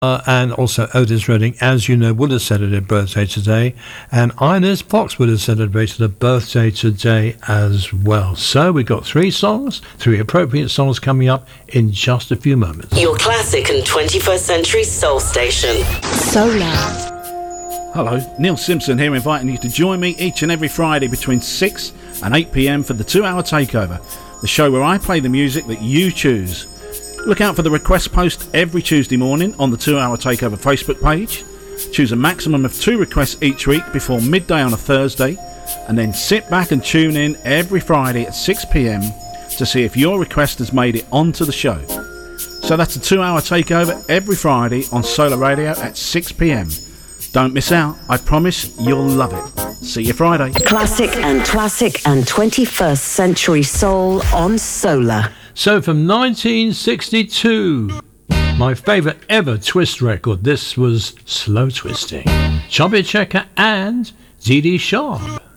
and also Otis Redding, as you know, would have celebrated a birthday today, and Inez Fox would have celebrated a birthday today as well. So we've got three appropriate songs coming up in just a few moments. Your classic and 21st century soul station. Solar. Hello, Neil Simpson here, inviting you to join me each and every Friday between 6 and 8 p.m. for the 2-Hour Takeover, the show where I play the music that you choose. Look out for the request post every Tuesday morning on the 2-Hour Takeover Facebook page. Choose a maximum of 2 requests each week before midday on a Thursday, and then sit back and tune in every Friday at 6 p.m. to see if your request has made it onto the show. So that's a 2-Hour Takeover every Friday on Solar Radio at 6 p.m. Don't miss out. I promise you'll love it. See you Friday. Classic and 21st century soul on Solar. So from 1962, my favourite ever twist record, this was Slow Twisting, Chubby Checker and Dee Dee Sharp.